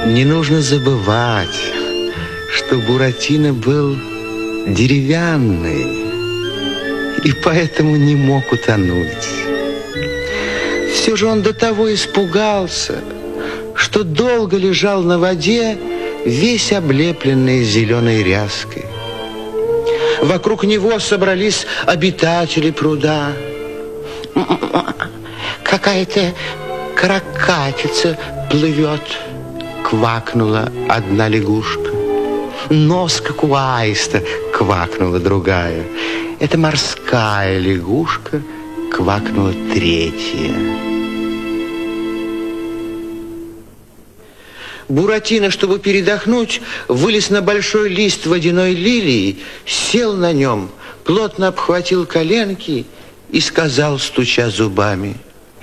Не нужно забывать, что Буратино был деревянный и поэтому не мог утонуть. Все же он до того испугался, что долго лежал на воде, весь облепленный зеленой ряской. Вокруг него собрались обитатели пруда. Какая-то каракатица плывет, квакнула одна лягушка. Нос, как у аиста, квакнула другая. Это морская лягушка, квакнула третья. Буратино, чтобы передохнуть, вылез на большой лист водяной лилии, сел на нем, плотно обхватил коленки и сказал, стуча зубами: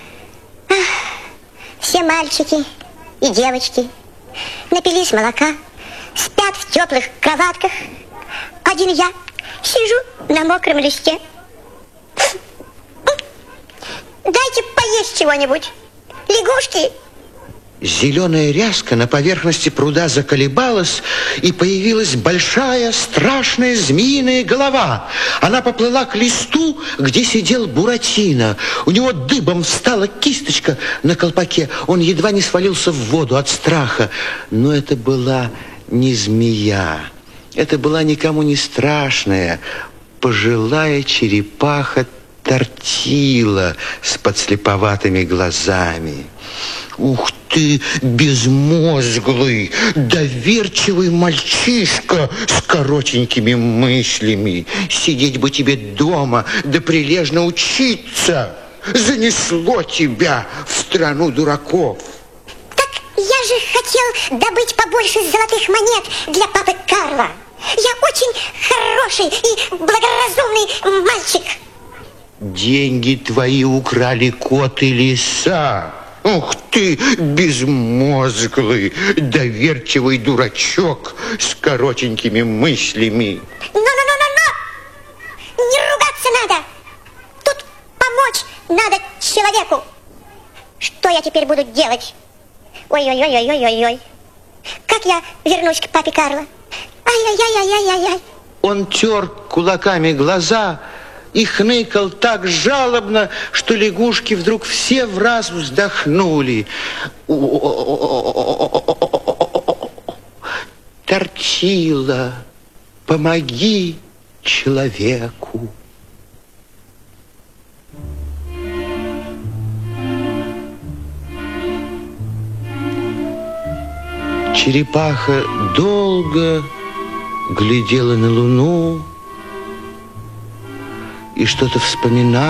все мальчики и девочки напились молока, спят в теплых кроватках. Один я сижу на мокром листе. Дайте поесть чего-нибудь, лягушки. Зеленая ряска на поверхности пруда заколебалась, и появилась большая страшная змеиная голова. Она поплыла к листу, где сидел Буратино. У него дыбом встала кисточка на колпаке. Он едва не свалился в воду от страха. Но это была не змея. Это была никому не страшная пожилая черепаха Тортила с подслеповатыми глазами. Ух ты, безмозглый, доверчивый мальчишка с коротенькими мыслями. Сидеть бы тебе дома, да прилежно учиться. Занесло тебя в страну дураков. Так я же хотел добыть побольше золотых монет для папы Карла. Я очень хороший и благоразумный мальчик. Деньги твои украли кот и лиса. Ух ты, безмозглый, доверчивый дурачок с коротенькими мыслями. Но! Не ругаться надо. Тут помочь надо человеку. Что я теперь буду делать? Ой-ой-ой-ой-ой-ой. Как я вернусь к папе Карло? Ай-яй-яй-яй-яй-яй. Он тер кулаками глаза и хныкал так жалобно, что лягушки вдруг все в раз вздохнули. Тортила, помоги человеку. Черепаха долго глядела на луну и что-то вспоминала.